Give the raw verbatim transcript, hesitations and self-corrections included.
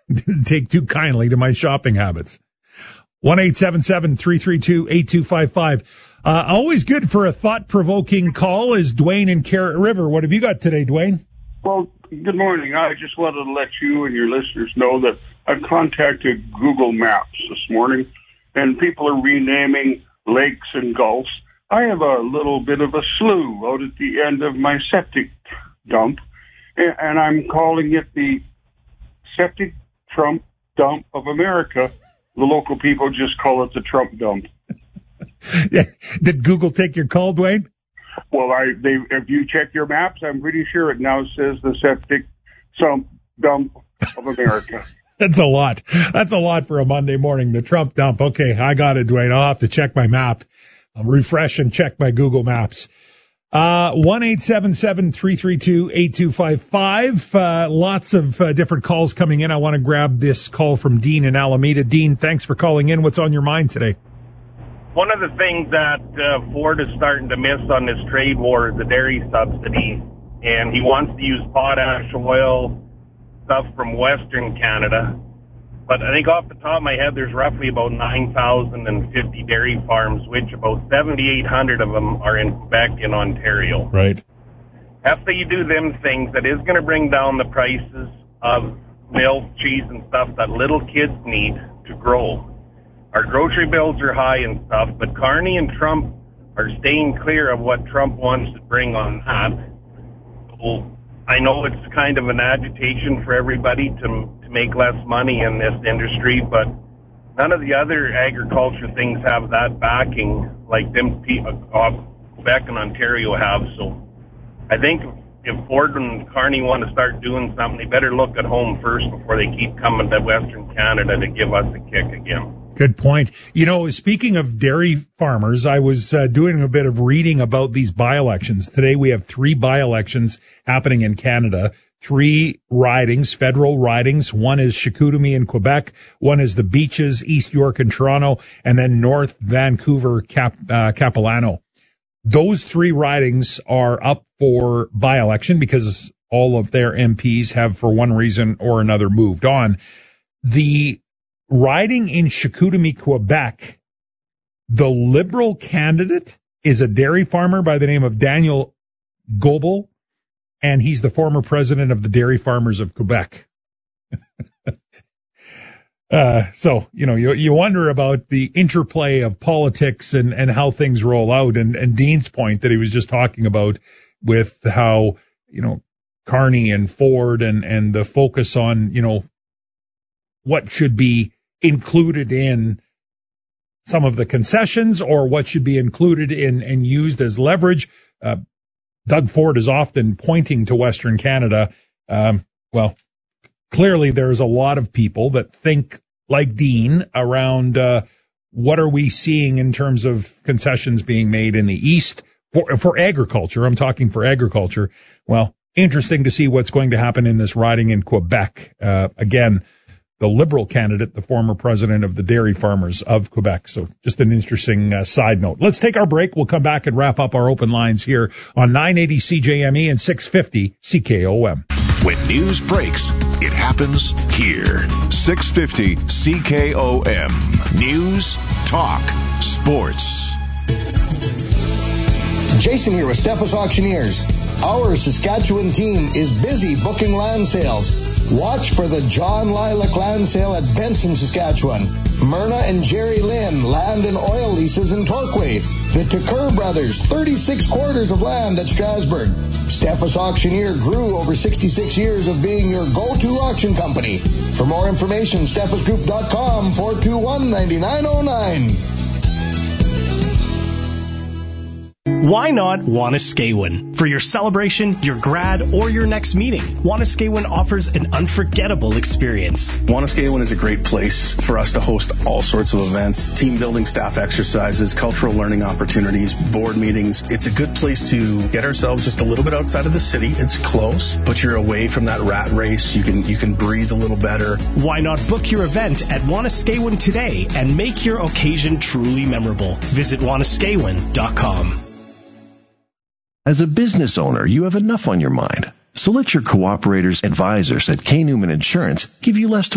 didn't take too kindly to my shopping habits. one eight seven seven, three three two, eight two five five. Uh, always good for a thought-provoking call is Dwayne in Carrot River. What have you got today, Dwayne? Well, good morning. I just wanted to let you and your listeners know that I've contacted Google Maps this morning, and people are renaming lakes and gulfs. I have a little bit of a slough out at the end of my septic dump, and I'm calling it the Septic Trump Dump of America. The local people just call it the Trump dump. Yeah. Did Google take your call, Dwayne? Well, I, they, if you check your maps, I'm pretty sure it now says the Septic Trump Dump of America. That's a lot. That's a lot for a Monday morning, the Trump dump. Okay, I got it, Dwayne. I'll have to check my map. I'll refresh and check my Google Maps. Uh, one eight seven seven, three three two, eight two five five. Uh, lots of uh, different calls coming in. I want to grab this call from Dean in Alameda. Dean, thanks for calling in. What's on your mind today? One of the things that uh, Ford is starting to miss on this trade war is the dairy subsidies, and he wants to use potash oil, stuff from Western Canada. But I think off the top of my head, there's roughly about nine thousand fifty dairy farms, which about seventy-eight hundred of them are in Quebec and Ontario. Right. After you do them things, that is going to bring down the prices of milk, cheese, and stuff that little kids need to grow. Our grocery bills are high and stuff, but Carney and Trump are staying clear of what Trump wants to bring on that. So I know it's kind of an agitation for everybody to, to make less money in this industry, but none of the other agriculture things have that backing like them uh, Quebec and Ontario have. So I think if Ford and Carney want to start doing something, they better look at home first before they keep coming to Western Canada to give us a kick again. Good point. You know, speaking of dairy farmers, I was uh, doing a bit of reading about these by-elections. Today we have three by-elections happening in Canada, three ridings, federal ridings. One is Chicoutimi in Quebec, one is the Beaches, East York and Toronto, and then North Vancouver, Cap, uh, Capilano. Those three ridings are up for by-election because all of their M Ps have, for one reason or another, moved on. The riding in Chicoutimi, Quebec, the Liberal candidate is a dairy farmer by the name of Daniel Goebel, and he's the former president of the Dairy Farmers of Quebec. uh, so, you know, you, you wonder about the interplay of politics and, and how things roll out. And, and Dean's point that he was just talking about with how, you know, Carney and Ford and, and the focus on, you know, what should be included in some of the concessions or what should be included in and used as leverage. Uh, Doug Ford is often pointing to Western Canada. Um, well, clearly there's a lot of people that think like Dean around uh, what are we seeing in terms of concessions being made in the East for, for agriculture. I'm talking for agriculture. Well, interesting to see what's going to happen in this riding in Quebec. Uh, again, the Liberal candidate, the former president of the Dairy Farmers of Quebec. So just an interesting uh, side note. Let's take our break. We'll come back and wrap up our open lines here on nine eighty C J M E and six fifty C K O M. When news breaks, it happens here. six fifty C K O M. News, talk, sports. Jason here with Steffes Auctioneers. Our Saskatchewan team is busy booking land sales. Watch for the John Lilac Land Sale at Benson, Saskatchewan. Myrna and Jerry Lynn Land and Oil Leases in Torquay. The Tucker Brothers, thirty-six quarters of land at Strasbourg. Steffes Auctioneer grew over sixty-six years of being your go-to auction company. For more information, steffes group dot com, four two one, nine nine zero nine. Why not Wanuskewin? For your celebration, your grad, or your next meeting, Wanuskewin offers an unforgettable experience. Wanuskewin is a great place for us to host all sorts of events, team building, staff exercises, cultural learning opportunities, board meetings. It's a good place to get ourselves just a little bit outside of the city. It's close, but you're away from that rat race. You can you can breathe a little better. Why not book your event at Wanuskewin today and make your occasion truly memorable? Visit Wanuskewin dot com. As a business owner, you have enough on your mind. So let your cooperators advisors at K. Newman Insurance give you less to